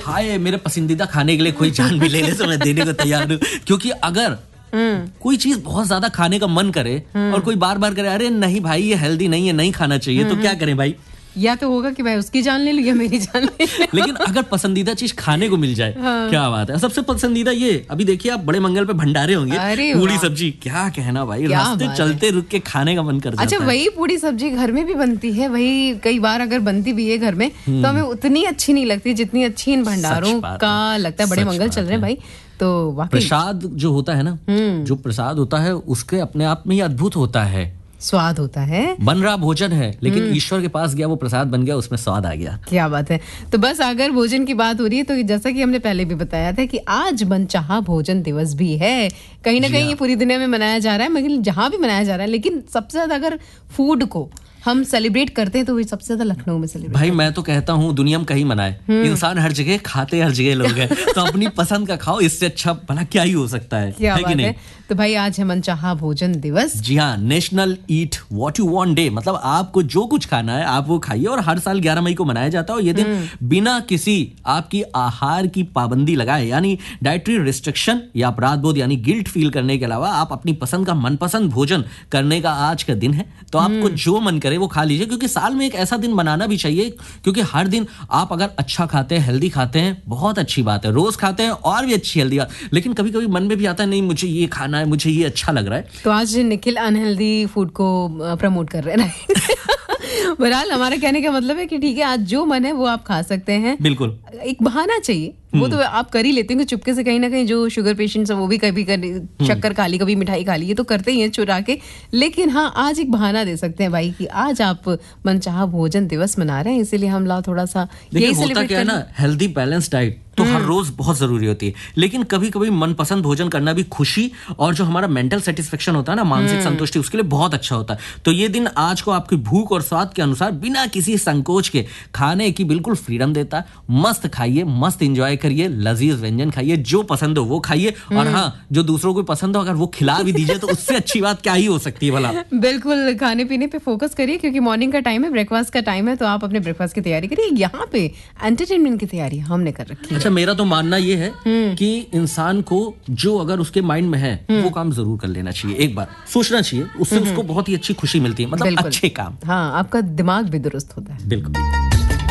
हाय मेरे पसंदीदा खाने के लिए कोई जान भी ले ले तो मैं देने को तैयार हूँ। क्योंकि अगर कोई चीज बहुत ज्यादा खाने का मन करे और कोई बार बार करे अरे नहीं भाई ये हेल्दी नहीं है, नहीं खाना चाहिए, तो क्या करें भाई? या तो होगा कि भाई उसकी जान ले लूं या मेरी जान ले लूं। लेकिन अगर पसंदीदा चीज खाने को मिल जाए, क्या बात है। सबसे पसंदीदा ये अभी देखिए आप बड़े मंगल पे भंडारे होंगे, पूरी सब्जी, क्या कहना भाई, रास्ते चलते रुक के खाने का मन कर जाता है। अच्छा वही पूरी सब्जी घर में भी बनती है, वही कई बार अगर बनती भी है घर में तो हमें उतनी अच्छी नहीं लगती जितनी अच्छी इन भंडारों का लगता है। बड़े मंगल चल रहे हैं भाई, तो वाकई प्रसाद जो होता है ना, जो प्रसाद होता है उसके अपने आप में ही अद्भुत होता है, स्वाद होता है। बन रहा भोजन है लेकिन ईश्वर के पास गया वो प्रसाद बन गया, उसमें स्वाद आ गया। क्या बात है। तो बस अगर भोजन की बात हो रही है तो जैसा कि हमने पहले भी बताया था कि आज मनचाहा भोजन दिवस भी है। कहीं ना कहीं ये पूरी दुनिया में मनाया जा रहा है, मगर जहां भी मनाया जा रहा है, लेकिन सबसे ज्यादा अगर फूड को हम सेलिब्रेट करते हैं तो वही सबसे ज्यादा लखनऊ में सेलिब्रेट। भाई मैं तो कहता हूँ दुनिया में कहीं मनाए, इंसान हर जगह खाते हर जगह लोग हैं, तो अपनी पसंद का खाओ, इससे अच्छा भला क्या ही हो सकता है। क्या है बात कि नहीं? है। तो भाई आज है मनचाहा भोजन दिवस। जी हाँ, national eat what you want day, मतलब आपको जो कुछ खाना है आप वो खाइए। और हर साल 11 मई को मनाया जाता है और ये दिन बिना किसी आपकी आहार की पाबंदी लगाए, यानी डाइटरी रिस्ट्रिक्शन या अपराध बोध यानी गिल्ट फील करने के अलावा आप अपनी पसंद का मनपसंद भोजन करने का आज का दिन है। तो आपको जो मन करे वो खा लीजिए, क्योंकि साल में एक ऐसा दिन बनाना भी चाहिए, क्योंकि हर दिन आप अगर अच्छा खाते हैं, हेल्दी खाते हैं, बहुत अच्छी बात है, रोज खाते हैं और भी अच्छी हेल्दी बात, लेकिन कभी कभी मन में भी आता है नहीं मुझे ये खाना है, मुझे ये अच्छा लग रहा है। तो आज निखिल अनहेल्दी फूड को प्रमोट कर रहे हैं। बहरहाल हमारा कहने का मतलब है कि ठीक है आज जो मन है वो आप खा सकते हैं। बिल्कुल, एक बहाना चाहिए, वो तो आप कर ही लेते हैं चुपके से। कहीं ना कहीं जो शुगर पेशेंट्स है वो भी कभी शक्कर खा ली, कभी मिठाई खा ली, ये तो करते ही हैं चुरा के। लेकिन हाँ आज एक बहाना दे सकते हैं भाई कि आज आप मनचाहा भोजन दिवस मना रहे हैं, इसीलिए हम ला थोड़ा सा यही सेलिब्रेट क्या है ना, हेल्दी बैलेंस डाइट तो हर रोज बहुत जरूरी होती है, लेकिन कभी कभी मनपसंद भोजन करना भी खुशी और जो हमारा मेंटल सेटिस्फेक्शन होता है ना, मानसिक संतुष्टि, उसके लिए बहुत अच्छा होता है। तो ये दिन आज को आपकी भूख और स्वाद के अनुसार बिना किसी संकोच के खाने की बिल्कुल फ्रीडम देता है। मस्त खाइए, मस्त एंजॉय करिए, लजीज व्यंजन खाइए, जो पसंद हो वो खाइए। और हाँ, जो दूसरों को पसंद हो अगर वो खिला भी दीजिए तो उससे अच्छी बात क्या ही हो सकती है भला। बिल्कुल, खाने पीने पे फोकस करिए, क्योंकि मॉर्निंग का टाइम है, ब्रेकफास्ट का टाइम है, तो आप अपने ब्रेकफास्ट की तैयारी करिए। यहाँ पे एंटरटेनमेंट की तैयारी हमने कर रखी है। अच्छा, मेरा तो मानना ये है कि इंसान को जो अगर उसके माइंड में है वो काम जरूर कर लेना चाहिए, एक बार सोचना चाहिए, उससे उसको बहुत ही अच्छी खुशी मिलती है, मतलब अच्छे काम। हाँ, आपका दिमाग भी दुरुस्त होता है। बिल्कुल।